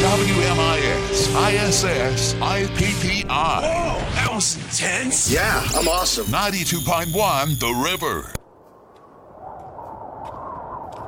WMIS, ISS, IPPI. Whoa, that was intense. Yeah, I'm awesome. 92.1 The River.